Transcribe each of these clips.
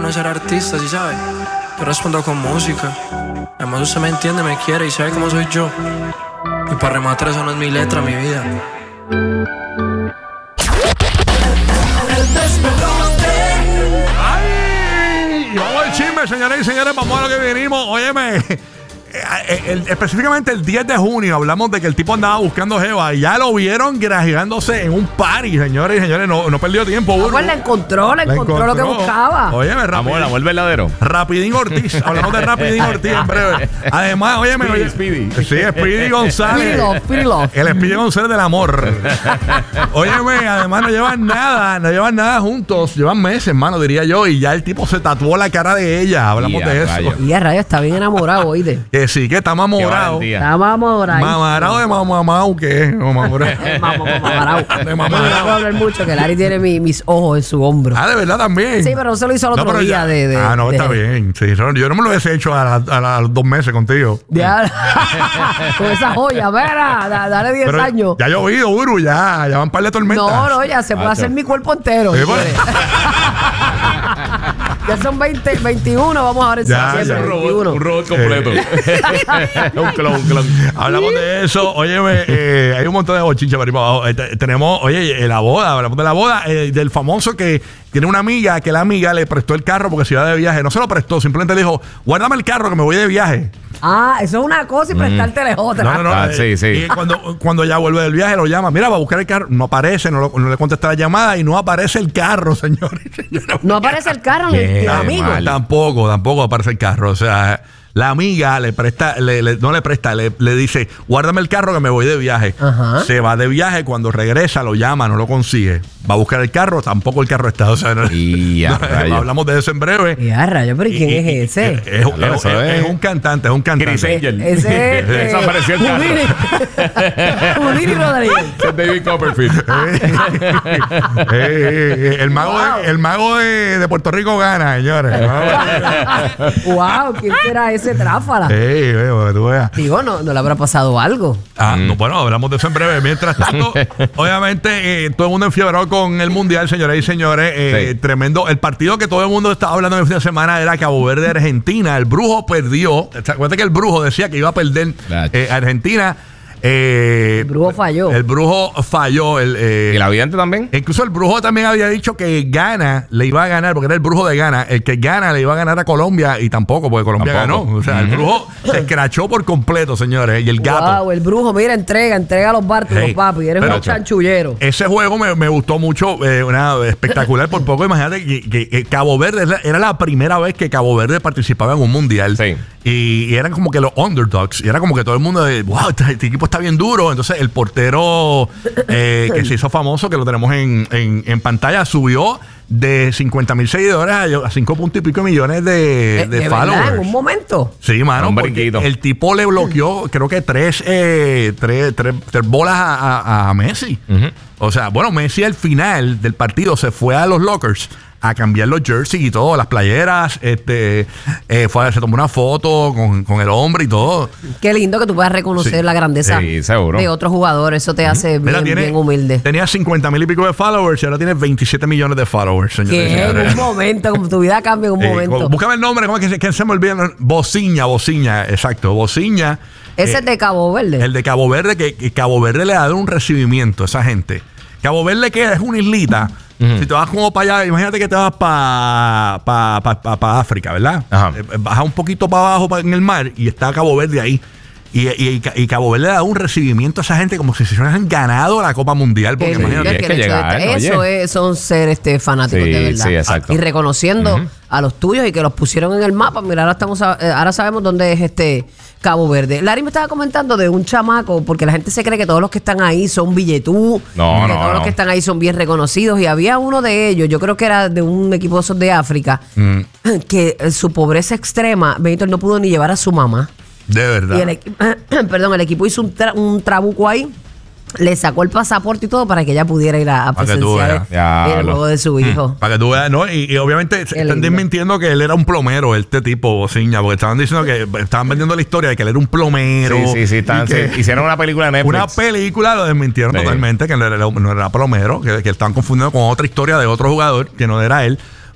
déjame ser artista, ¿sí sabes? Yo respondo con música. Además usted me entiende, me quiere y sabe cómo soy yo. Y para rematar, eso no es mi letra, mi vida. ¡Ay! Vamos al chisme, señores y señores, vamos a lo que venimos. Óyeme, específicamente el 10 de junio hablamos de que el tipo andaba buscando jeva y ya lo vieron grajeándose en un party, señores y señores. No perdió tiempo. Pues la encontró lo que buscaba. Óyeme, amor el verdadero. Rapidín Ortiz. Hablamos de Rapidín Ortiz en breve. Además, óyeme. Speedy. Sí, Speedy González. Speedy Love. El Speedy González del amor. Óyeme, además no llevan nada juntos. Llevan meses, hermano, diría yo. Y ya el tipo se tatuó la cara de ella. Hablamos de eso. Y a rayos, está bien enamorado, oíste. Que sí, que está mamorado. Está mamorado. Mamarado de mamamau, ¿qué es? Mamarado. De mamarado. No puedo hablar mucho, que Larry tiene mis ojos en su hombro. Ah, de verdad también. Sí, pero no se lo hizo al otro día. Está bien. Sí, yo no me lo hubiese hecho a los 2 meses contigo. Ya. Con esa joya, verá, dale 10 años. Ya ha llovido, Uru, ya van un par de tormentas. No, ya se puede hacer mi cuerpo entero. Sí, ya son 21, vamos a ver si un robot completo. un clon. Hablamos de eso. Óyeme, hay un montón de bochinches para ir para abajo. Tenemos, la boda. Hablamos de la boda del famoso que tiene una amiga, que la amiga le prestó el carro porque se iba de viaje. No se lo prestó, simplemente le dijo, guárdame el carro que me voy de viaje. Ah, eso es una cosa y prestártela es otra. No. Sí. Y cuando ya vuelve del viaje lo llama, mira, va a buscar el carro. No aparece, no le contesta la llamada y no aparece el carro, señores. No aparece el carro ni el amigo. Tampoco aparece el carro. O sea, la amiga le dice, guárdame el carro que me voy de viaje. Ajá. Se va de viaje, cuando regresa lo llama, no lo consigue. Va a buscar el carro, tampoco el carro está. O sea, hablamos de eso en breve. Y a rayo, pero ¿quién es ese? Es un cantante, Chris Angel. Ese desapareció el carro. Houdini Rodríguez. Es David Copperfield. El mago de Puerto Rico gana, señores. Wow, ¿quién será ese tráfala? Tú veas. Digo, no le habrá pasado algo. Bueno, hablamos de eso en breve. Mientras tanto, obviamente, todo el mundo enfiebrado con el Mundial, señores y señores. Sí. Tremendo. El partido que todo el mundo estaba hablando en el fin de semana era Cabo Verde, Argentina. El Brujo perdió. Acuérdate que el Brujo decía que iba a perder Argentina. El Brujo falló. ¿Y la vidente también? Incluso el Brujo también había dicho que Ghana le iba a ganar, porque era el Brujo de Ghana. El que Ghana le iba a ganar a Colombia y tampoco, porque Colombia ganó. O sea, el Brujo se escrachó por completo, señores. Y el gato. Wow, el Brujo, mira, entrega los bártulos, papi. Eres un chanchullero. Ese juego me gustó mucho, espectacular por poco. Imagínate que Cabo Verde era la primera vez que Cabo Verde participaba en un mundial. Sí. Y eran como que los underdogs. Y era como que todo el mundo de, wow, este equipo está bien duro. Entonces el portero que se hizo famoso, que lo tenemos en pantalla, subió de 50,000 seguidores a 5 puntos y pico millones de followers. ¿En un momento? Sí, mano. El tipo le bloqueó, creo que tres bolas a Messi. O sea, bueno, Messi al final del partido se fue a los lockers a cambiar los jerseys y todo, las playeras, se tomó una foto con el hombre y todo. Qué lindo que tú puedas reconocer la grandeza de otros jugadores. Eso te hace bien humilde. Tenía 50,000 y pico de followers y ahora tiene 27 millones de followers, señores. Que en un momento, como tu vida cambia en un momento. Búscame el nombre, ¿cómo es que se me olvida? Bociña, exacto, Bociña. Ese es de Cabo Verde. El de Cabo Verde, que Cabo Verde le ha dado un recibimiento a esa gente. Cabo Verde, que es una islita. Si te vas como para allá, imagínate que te vas para África, ¿verdad? Baja un poquito para abajo en el mar y está Cabo Verde ahí. Y Cabo Verde le da un recibimiento a esa gente como si se hubieran ganado la Copa Mundial. Porque imagínate. Son ser fanáticos de verdad. Sí, exacto. Y reconociendo a los tuyos y que los pusieron en el mapa. Mira, ahora sabemos dónde es Cabo Verde. Larry me estaba comentando de un chamaco, porque la gente se cree que todos los que están ahí son billetú, todos los que están ahí son bien reconocidos. Y había uno de ellos, yo creo que era de un equipo de esos de África, que su pobreza extrema, Benito, no pudo ni llevar a su mamá. De verdad. Y el equipo hizo un trabuco ahí, le sacó el pasaporte y todo para que ella pudiera ir a presenciar el juego de su hijo. Para que tú veas, ¿no? Y obviamente están desmintiendo que él era un plomero, este tipo, Bociña, porque estaban diciendo que estaban vendiendo la historia de que él era un plomero. Sí. Hicieron una película de Netflix. Una película, lo desmintieron totalmente, que no era plomero, que estaban confundiendo con otra historia de otro jugador, que no era él.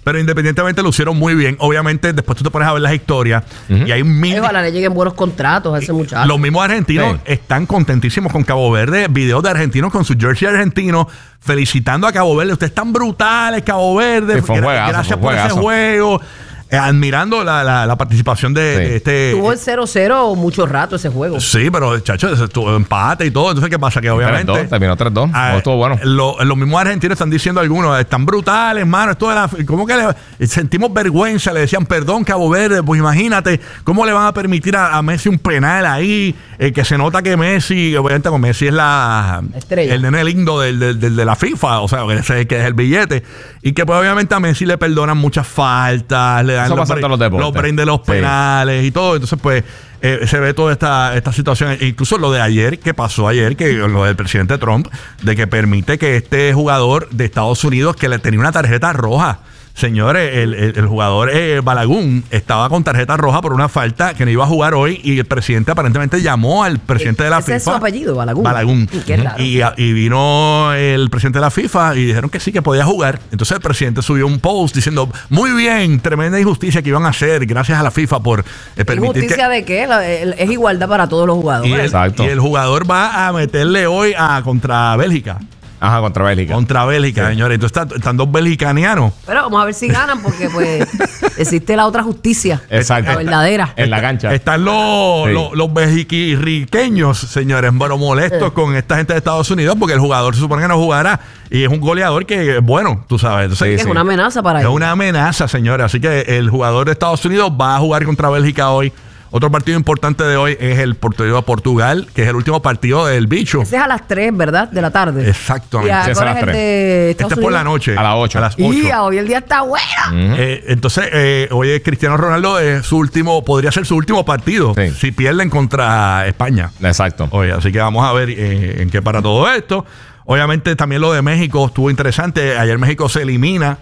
Pero independientemente lo hicieron muy bien. Obviamente, después tú te pones a ver las historias y hay mil... Ojalá le lleguen buenos contratos a ese muchacho. Los mismos argentinos están contentísimos con Cabo Verde. Videos de argentinos con su jersey argentino felicitando a Cabo Verde. Ustedes están brutales, Cabo Verde. Sí, gracias por ese juego. Admirando la participación de este... Tuvo el 0-0 mucho rato ese juego. Sí, pero, chacho, estuvo empate y todo. Entonces, ¿qué pasa? Que obviamente... Terminó 3-2. Estuvo bueno. Los mismos argentinos están diciendo algunos, están brutales, hermano. Esto de la... ¿Cómo que sentimos vergüenza? Le decían, perdón, Cabo Verde. Pues imagínate, ¿cómo le van a permitir a Messi un penal ahí? Que se nota que Messi, obviamente con Messi es la estrella, el nene lindo de la FIFA, o sea, ese que es el billete. Y que pues obviamente a Messi le perdonan muchas faltas, le dan los prende los penales y todo. Entonces, pues, se ve toda esta situación. Incluso lo de ayer, que pasó ayer, que lo del presidente Trump, de que permite que este jugador de Estados Unidos, que le tenía una tarjeta roja. Señores, el jugador Balagun estaba con tarjeta roja por una falta que no iba a jugar hoy y el presidente aparentemente llamó al presidente de la FIFA. ¿Ese es su apellido, Balagun? Balagun. Qué raro. Y vino el presidente de la FIFA y dijeron que sí, que podía jugar. Entonces el presidente subió un post diciendo, muy bien, tremenda injusticia que iban a hacer, gracias a la FIFA por permitir ¿Injusticia de qué? Es igualdad para todos los jugadores. Y el jugador va a meterle hoy contra Bélgica. Ajá, contra Bélgica. Contra Bélgica, señores. Entonces están dos belgicanianos. Pero vamos a ver si ganan, porque pues existe la otra justicia. Exacto. La verdadera. En la cancha. Están los belgiquirriqueños, señores, pero molestos con esta gente de Estados Unidos, porque el jugador se supone que no jugará. Y es un goleador que, bueno, tú sabes. Entonces, es una amenaza para él. Es una amenaza, señores. Así que el jugador de Estados Unidos va a jugar contra Bélgica hoy. Otro partido importante de hoy es el partido de Portugal, que es el último partido del bicho. Ese es a las 3, ¿verdad? De la tarde. Exactamente. ¿Y es a las 3? Este es por la noche. A las 8. A las 8. Y hoy el día está bueno. Entonces, hoy Cristiano Ronaldo es podría ser su último partido si pierden contra España. Exacto. Oye, así que vamos a ver en qué para todo esto. Obviamente también lo de México estuvo interesante. Ayer México se elimina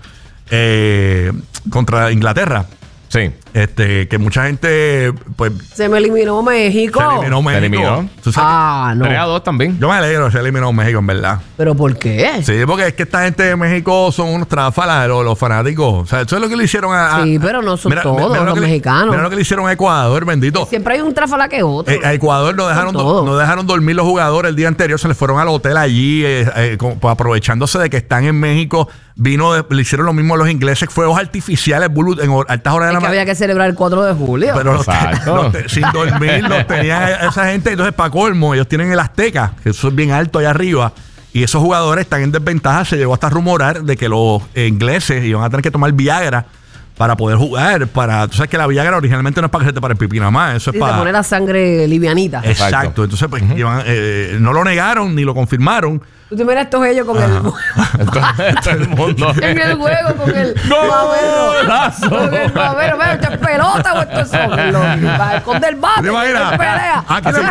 contra Inglaterra. Sí. Que mucha gente, pues... Se me eliminó México. Se eliminó México. No. 3-2 también. Yo me alegro que se eliminó México, en verdad. ¿Pero por qué? Sí, porque es que esta gente de México son unos tráfalas, los fanáticos. O sea, eso es lo que le hicieron a... Sí, pero no son todos los mexicanos. Mira lo que le hicieron a Ecuador, bendito. Siempre hay un tráfala que otro. A Ecuador no dejaron dormir los jugadores el día anterior. Se les fueron al hotel allí, aprovechándose de que están en México. Le hicieron lo mismo a los ingleses, fuegos artificiales en altas horas de la mañana. Que había que celebrar el 4 de julio. Pero sin dormir los tenían esa gente. Entonces, para colmo, ellos tienen el Azteca, que eso es bien alto allá arriba. Y esos jugadores están en desventaja. Se llegó hasta a rumorar de que los ingleses iban a tener que tomar Viagra para poder jugar. Tú sabes que la Viagra originalmente no es para que se te pare el pipí nada más. Eso es para poner la sangre livianita. Exacto. Entonces, pues, no lo negaron ni lo confirmaron. Tú te miras estos ellos con todo el mundo. En el juego con el babero. Con el babero. ¿Esto es pelota o esto es soccer? Con del bate. ¿Tú te imaginas? Pelea.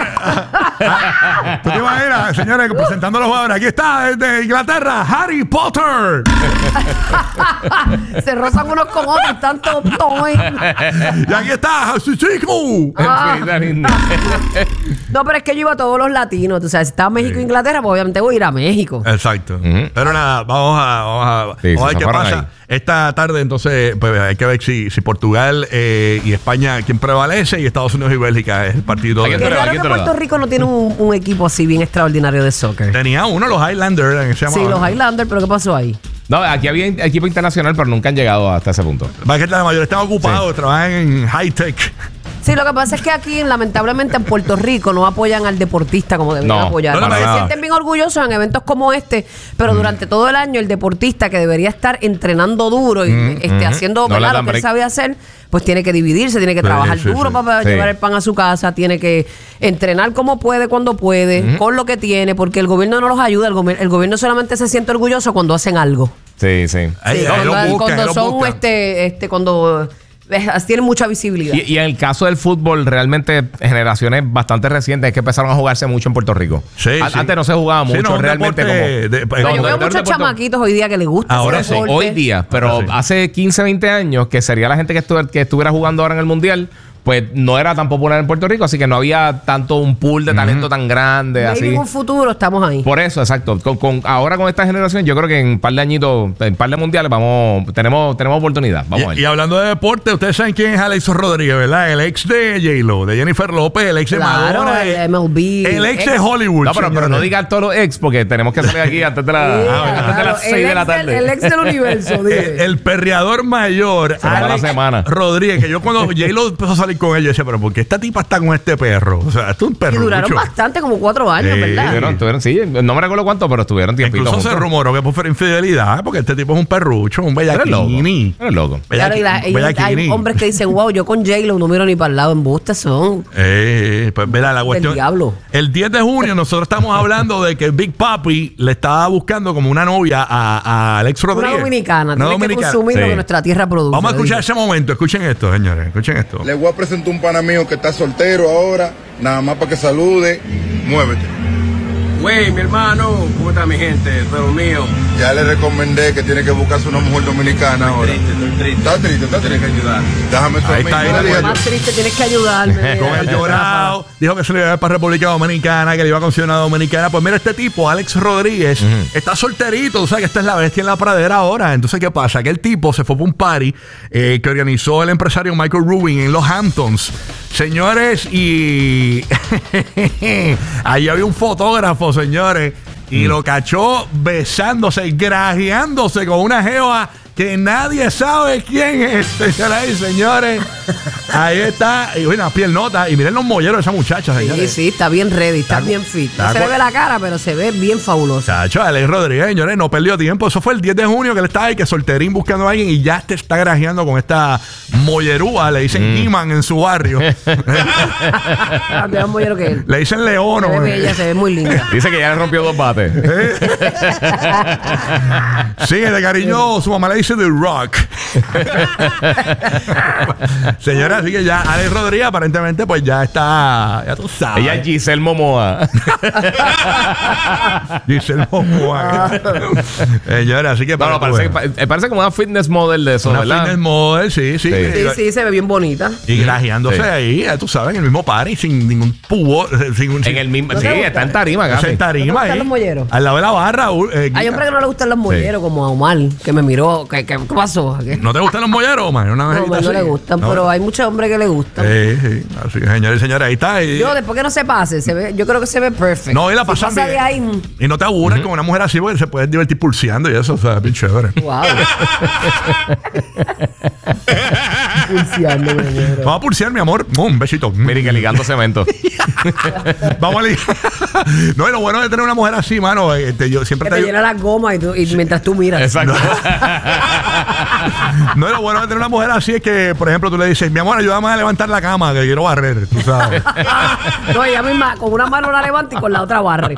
¿Tú te imaginas, señores, presentando a los jugadores? Aquí está desde Inglaterra, Harry Potter. Se rozan unos con otros, tanto toy. Y aquí está Chico. No, pero es que yo iba a todos los latinos. Tú sabes, si estaba México e Inglaterra, pues obviamente voy a ir a México. Exacto. Pero nada, vamos a ver qué pasa. Ahí. Esta tarde, entonces, pues hay que ver si Portugal y España, quién prevalece, y Estados Unidos y Bélgica es el partido. Qué raro que Puerto Rico no tiene un equipo así bien extraordinario de soccer. Tenía uno, los Highlanders. Sí, los Highlanders, pero ¿qué pasó ahí? No, aquí había equipo internacional, pero nunca han llegado hasta ese punto. Va que la mayoría están ocupados, trabajan en high-tech. Sí, lo que pasa es que aquí, lamentablemente, en Puerto Rico no apoyan al deportista como deberían apoyar. Se sienten bien orgullosos en eventos como este, pero durante todo el año el deportista que debería estar entrenando duro y haciendo lo que él sabe hacer, pues tiene que dividirse, tiene que trabajar duro para llevar el pan a su casa, tiene que entrenar como puede, cuando puede, con lo que tiene, porque el gobierno no los ayuda. El gobierno solamente se siente orgulloso cuando hacen algo. Sí. Cuando son cuando tienen mucha visibilidad. Y en el caso del fútbol, realmente generaciones bastante recientes es que empezaron a jugarse mucho en Puerto Rico. Antes no se jugaba mucho, realmente pero yo veo muchos chamaquitos hoy día que les gusta. Ahora sí, hoy día, pero hace 15, 20 años, que sería la gente que estuviera jugando ahora en el Mundial, pues no era tan popular en Puerto Rico, así que no había tanto un pool de talento tan grande. Así. En un futuro estamos ahí. Por eso, exacto. Ahora con esta generación, yo creo que en un par de añitos, en un par de mundiales, tenemos oportunidad. Vamos a ver. Y hablando de deporte, ustedes saben quién es Alex Rodríguez, ¿verdad? El ex de J-Lo, de Jennifer López, el ex de Madonna. El MLB. El ex de Hollywood. No, pero no digan todos los ex, porque tenemos que salir aquí antes de las 6 de la tarde. El ex del universo. El perreador mayor, Alex Rodríguez, que yo cuando J-Lo empezó a salir con él, yo decía, pero ¿por qué esta tipa está con este perro? O sea, esto es un perro. Y duraron bastante, como 4 años, ¿verdad? Sí, no me recuerdo cuánto, pero estuvieron tiempo. Incluso se rumoró que fue infidelidad, porque este tipo es un perrucho, un bellaquini. Eres loco. Claro, hay hombres que dicen, wow, yo con J-Lo no miro ni para el lado, embustes son. Pues verá, la cuestión. Del diablo. El 10 de junio nosotros estamos hablando de que Big Papi le estaba buscando como una novia a Alex Rodríguez. Una dominicana. Tiene que consumir lo que nuestra tierra produce. Vamos a escuchar ese momento. Escuchen esto, señores. Escuchen esto. Le voy a presentar un pana mío que está soltero ahora. Nada más para que salude. Muévete. Güey, mi hermano, ¿cómo está mi gente? Pero mío. Ya le recomendé que tiene que buscarse una mujer dominicana ahora. Estoy triste. ¿Estás triste? Tienes que ayudar. Déjame su Ahí está, Lo más triste, tienes que ayudarme. Con el llorado, dijo que se le iba a ir para República Dominicana, que le iba a conseguir una dominicana. Pues mira, este tipo, Alex Rodríguez, está solterito. O sea, que esta es la bestia en la pradera ahora. Entonces, ¿qué pasa? Que el tipo se fue para un party que organizó el empresario Michael Rubin en los Hamptons. Señores, y ahí había un fotógrafo, señores, y lo cachó besándose, grajeándose con una jeva que nadie sabe quién es, señoras y señores. Ahí está, y una piernota, y miren los molleros de esa muchacha, señores. Sí, está bien ready, está bien fit. No se le ve la cara, pero se ve bien fabuloso. Chacho, Alex Rodríguez, señores, no perdió tiempo. Eso fue el 10 de junio que él estaba ahí, que solterín buscando a alguien, y ya te está grajeando con esta mollerúa, le dicen Iman en su barrio. Un mollero que él. Le dicen Leono. Se ve bella, se ve muy linda. Dice que ya le rompió 2 bates. Sí, de cariño, su mamá le dice The Rock. Señora, así que ya Alex Rodríguez aparentemente pues ya está, ya tú sabes. Ella es Giselle Momoa. Giselle Momoa. Señora, así que parece como una fitness model de eso, una ¿verdad? fitness model, sí. Sí, se ve bien bonita. Y grajeándose ahí, ya tú sabes, en el mismo party, sin ningún pubo. En el mismo, sí, está en tarima, casi. Está en tarima ahí. Los molleros? Al lado de la barra. Hay hombres que no le gustan los molleros, como a Omar, que me miró. ¿Qué pasó? ¿No te gustan los molleros, Omar? No le gustan, pero hay muchos hombres que le gustan. Sí. Así que, señores y señores, ahí está. Yo, después que no se pase, yo creo que se ve perfecto. No, y la pasan bien. De ahí, y no te aburres con una mujer así, porque se puede divertir pulseando y eso, o sea, bien chévere. Wow. Pulseando, vamos a pulsear, mi amor. Un besito. Miren que ligando cemento. Vamos a ligar. No, y lo bueno de tener una mujer así, mano, yo siempre te llena la goma y mientras tú miras. Exacto. No, lo bueno de tener una mujer así es que, por ejemplo, tú le dices, mi amor, ayúdame a levantar la cama, que quiero barrer, tú sabes. No, ella misma con una mano la levanta y con la otra barre.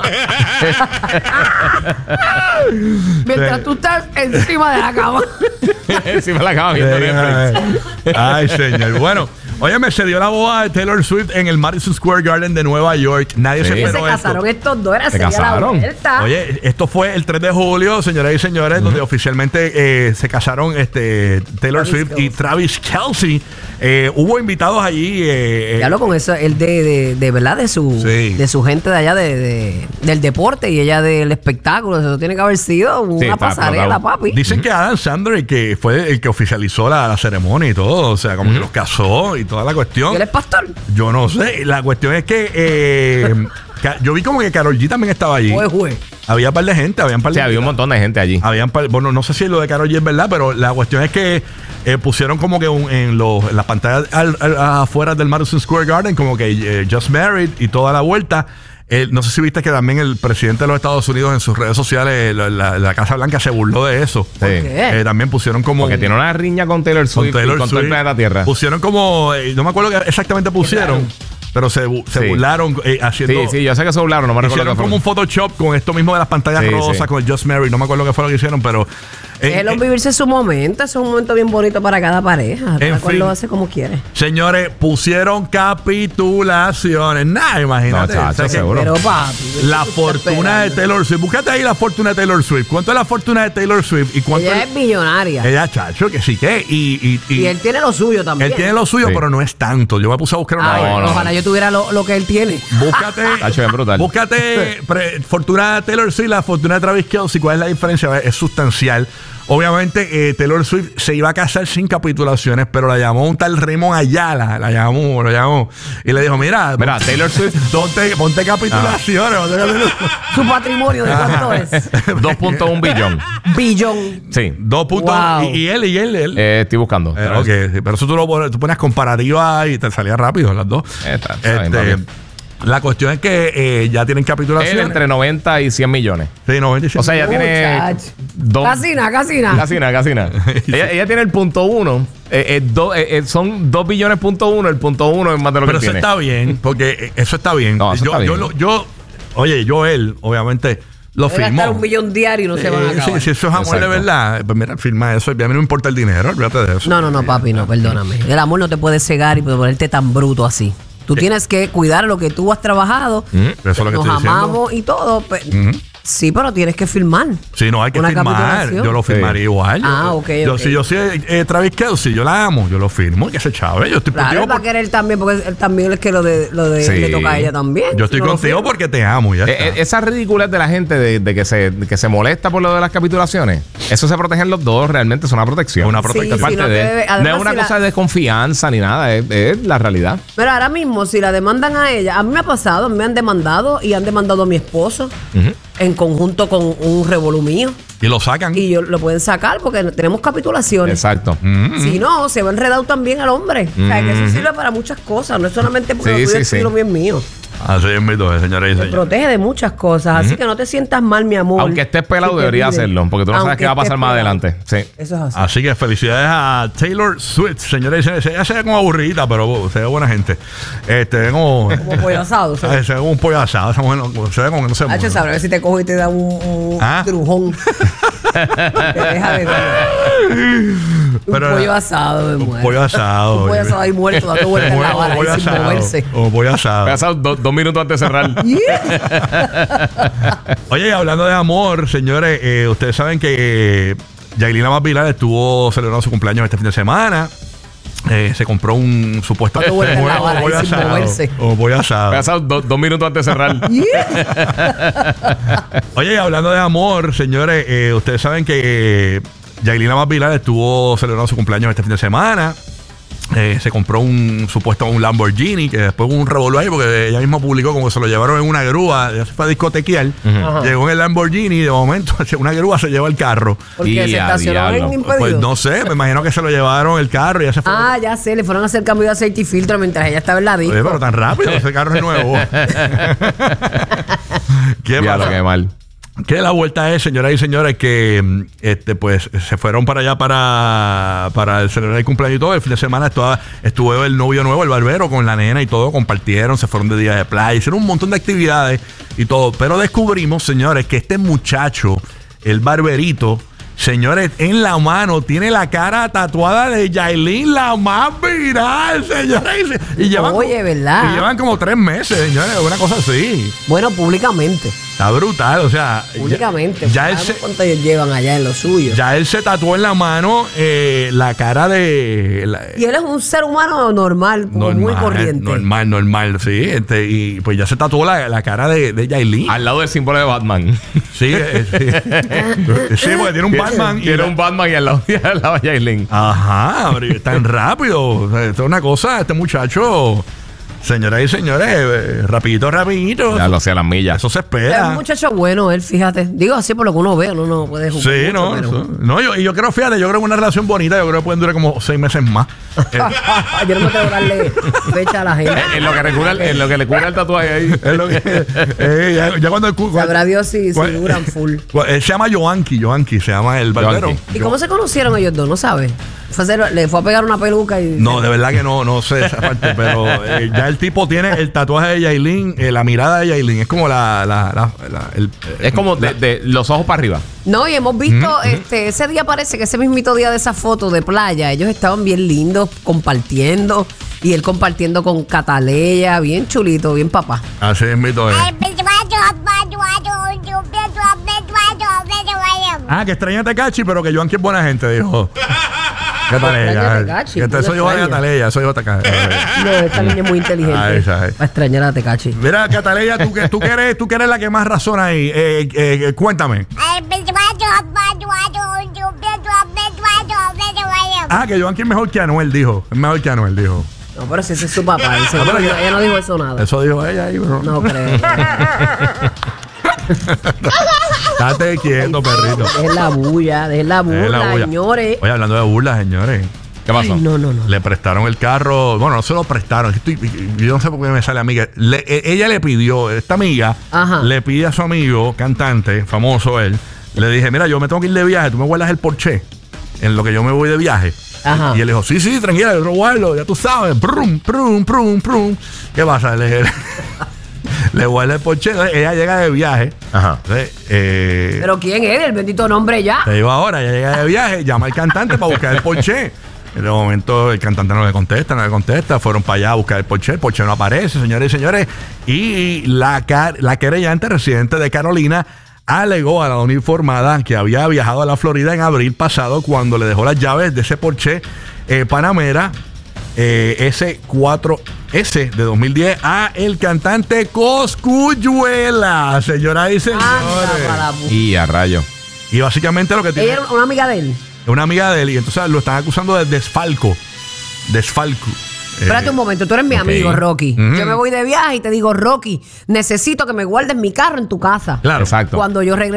Mientras tú estás encima de la cama. Encima de la cama viendo Netflix. Ay, señor. Bueno, óyeme, se dio la boda de Taylor Swift en el Madison Square Garden de Nueva York. Nadie se esperó esto. Se casaron estos dos, se casaron. Oye, esto fue el 3 de julio, señoras y señores, donde oficialmente se casaron Taylor Swift y Travis Kelce. Hubo invitados allí. Ya hablo con eso, él de verdad, de su gente de allá del deporte y ella del espectáculo. Eso tiene que haber sido una pasarela, papi. Dicen que Adam Sandler, que fue el que oficializó la ceremonia y todo, o sea, como que los casó y toda la cuestión. ¿Él es pastor? Yo no sé. La cuestión es que yo vi como que Karol G también estaba allí. Había un par de gente, había un montón de gente allí. Bueno, no sé si lo de Karol G es verdad, pero la cuestión es que pusieron como que en las pantallas afuera del Madison Square Garden, como que Just Married y toda la vuelta. No sé si viste que también el presidente de los Estados Unidos en sus redes sociales, la Casa Blanca, se burló de eso. ¿Por qué? También pusieron como... Porque tiene una riña con Taylor Swift y con todo el planeta Tierra. Pusieron como... no me acuerdo qué exactamente pusieron. Pero se burlaron haciendo... Sí, yo sé que se burlaron, no me recuerdo. Hicieron como un Photoshop con esto mismo de las pantallas rosas, con el Just Married. No me acuerdo qué fue lo que hicieron, pero Déjelo vivirse su momento. Es un momento bien bonito para cada pareja. Cada cual lo hace como quiere. Señores, pusieron capitulaciones. Nah, imagínate. No, chacho, seguro. Pero papi, la fortuna de Taylor Swift. Búscate ahí la fortuna de Taylor Swift. ¿Cuánto es la fortuna de Taylor Swift? ¿Y cuánto ella es millonaria. Ella, chacho, que sí que. Y él tiene lo suyo también. Él tiene lo suyo, pero no es tanto. Yo me puse a buscar una. Ojalá yo tuviera lo que él tiene. Búscate. Chacho, es brutal. Búscate fortuna de Taylor Swift, la fortuna de Travis Kelce. ¿Cuál es la diferencia? Es sustancial. Obviamente, Taylor Swift se iba a casar sin capitulaciones, pero la llamó un tal Raymond Ayala. Lo llamó. Y le dijo, mira, Taylor Swift, ponte capitulaciones. Su patrimonio, ¿de cuánto es? 2.1 billón. Billón. Sí. 2.1. Wow. ¿Y él? Estoy buscando. Okay. Pero eso tú pones comparativa y te salía rápido las dos. La cuestión es que ya tienen capitulaciones. Él entre 90 y 100 millones. Sí, 90 y 100. O sea, ya tiene... Casina. ella tiene el punto 1. Son 2 billones punto 1. El punto 1 es más de lo que tiene. Pero eso está bien, porque eso está bien. No, eso está bien. Él, obviamente... Lo firmó. Gastar $1 millón diario y no se van a acabar. Si eso es amor de verdad, pues mira, firma eso. A mí no me importa el dinero, olvídate de eso. No, papi, no, perdóname. El amor no te puede cegar y ponerte tan bruto así. Tú tienes que cuidar lo que tú has trabajado. Eso es lo que nos estoy amamos diciendo. Y todo. Sí, pero tienes que firmar. Sí, no, hay que firmar. Yo lo firmaría igual. Ok. Si yo soy Travis Kelce, yo la amo, yo lo firmo. Que se chave. Yo estoy contigo. Él va a querer también, porque él también es que lo de le toca a ella también. Yo estoy contigo porque te amo. Ya está. Esa ridiculez de la gente de que se molesta por lo de las capitulaciones, eso se protegen los dos, realmente es una protección. Una protección. No es una cosa de desconfianza ni nada, es la realidad. Pero ahora mismo, si la demandan a ella, a mí me ha pasado, me han demandado y han demandado a mi esposo. En conjunto con un revolú mío. Y lo sacan. Y lo pueden sacar porque tenemos capitulaciones. Exacto. Si no, se va enredado también al hombre. O sea, que eso sirve para muchas cosas. No es solamente porque lo tuyo es lo mío es mío. Así es, mi señora y señores. Te protege de muchas cosas. Así que no te sientas mal, mi amor. Aunque estés pelado, debería hacerlo. Porque tú no sabes qué va a pasar más adelante. Sí. Eso es así. Así que felicidades a Taylor Swift, señores y señores. Ella se ve como aburrida, pero se ve buena gente. Como pollo asado. Se ve como un pollo asado. Esa mujer se ve como que no se mueve. Sabrá si te cojo y te da un trujón. Te deja de un pollo asado, me muero. Un pollo asado. Un pollo asado ahí muerto, dando vueltas en la vara ahí sin moverse. Un pollo asado. Pasado 2 minutos antes de cerrar. Oye, hablando de amor, señores, ustedes saben que Yailin Amat Vilar estuvo celebrando su cumpleaños este fin de semana. Se compró un supuesto pollo asado. Pasado 2 minutos antes de cerrar. Oye, hablando de amor, señores, ustedes saben que Yailin Amat Vilar estuvo celebrando su cumpleaños este fin de semana. Se compró un Lamborghini, que después hubo un revolú ahí porque ella misma publicó como que se lo llevaron en una grúa. Ella se fue a discotequear, llegó en el Lamborghini y de momento una grúa se lleva el carro. Porque se estacionó en impedido. Pues no sé, me imagino que se lo llevaron el carro y ya se fue. Ya sé, le fueron a hacer cambio de aceite y filtro mientras ella estaba en la disco. Oye, pero tan rápido, ese carro es nuevo. Qué mal. Que la vuelta es, señoras y señores, que pues se fueron para allá para celebrar el cumpleaños y todo. El fin de semana estuvo el novio nuevo, el barbero, con la nena y todo, compartieron, se fueron de día de playa, hicieron un montón de actividades y todo. Pero descubrimos, señores, que este muchacho, el barberito, señores, en la mano tiene la cara tatuada de Yailin, la más viral, señores. ¿Verdad? Y llevan como 3 meses, señores, una cosa así. Bueno, públicamente. Está brutal, o sea. Públicamente. ¿Cuánto ellos llevan allá en lo suyo? Ya él se tatuó en la mano la cara de. Y él es un ser humano normal muy corriente. Normal, sí. Y pues ya se tatuó la cara de Yailin. Al lado del símbolo de Batman. Sí, sí, porque tiene un Batman. Tiene un Batman y al lado de Yailin. Ajá, tan rápido. O sea, esto es una cosa, este muchacho. Señoras y señores, rapidito. Ya lo hacía las millas. Eso se espera. Es un muchacho bueno, él, fíjate. Digo así por lo que uno ve, uno no puede jugar. Sí, mucho, yo creo, fíjate, yo creo que una relación bonita, yo creo que pueden durar como 6 meses más. Yo no me tengo que darle fecha a la gente. En lo que le cura el tatuaje ahí. Es lo que, ya cuando sabrá Dios si duran full. Él se llama Yoanqui, se llama el barbero. ¿Y cómo se conocieron ellos dos? ¿No sabes? Le fue a pegar una peluca y... No, de verdad que no sé esa parte, pero ya el tipo tiene el tatuaje de Yailin, la mirada de Yailin, es como es como de los ojos para arriba. No, y hemos visto, ese día parece que ese mismito día de esa foto de playa, ellos estaban bien lindos compartiendo. Y él compartiendo con Cataleya, bien chulito, bien papá. Así es mito. Que extraña a Tecachi, pero que Joanqui es buena gente, dijo. Cataleya. Eso yo voy a Cataleya, eso yo a Tecachi. No, esta niña es muy inteligente. Va a extrañar a Tecachi. Mira, Cataleya, tú que eres la que más razona ahí. Cuéntame. Que Joanqui es mejor que Anuel, dijo. Es mejor que Anuel, dijo. No, pero si ese es su papá. Ella no dijo eso nada. Eso dijo ella ahí, bro. No creo. Estate quieto, perrito. Dejen la bulla, señores. Oye, hablando de burla, señores. ¿Qué pasó? Ay, no. Le prestaron el carro. Bueno, no se lo prestaron. Yo no sé por qué me sale amiga. Ella le pidió, esta amiga, le pide a su amigo, cantante, famoso él, le dije, mira, yo me tengo que ir de viaje, tú me guardas el Porsche en lo que yo me voy de viaje. Y él dijo, sí, tranquila, yo lo guardo, ya tú sabes. Prum. ¿Qué pasa? Le guarda el Porsche. Ella llega de viaje. ¿Pero quién es? El bendito nombre ya. Te digo ahora, ella llega de viaje, llama al cantante para buscar el Porsche. En el momento el cantante no le contesta. Fueron para allá a buscar el Porsche no aparece, señores y señores. Y la querellante residente de Carolina alegó a la uniformada que había viajado a la Florida en abril pasado cuando le dejó las llaves de ese Porsche Panamera S4S de 2010 a el cantante Cosculluela, señoras y señores. Y a rayo. Y básicamente lo que tiene... Ella era una amiga de él. Una amiga de él, y entonces lo están acusando de desfalco. Espérate un momento, tú eres mi amigo, Rocky. Yo me voy de viaje y te digo, Rocky, necesito que me guardes mi carro en tu casa. Claro, exacto. Cuando yo regrese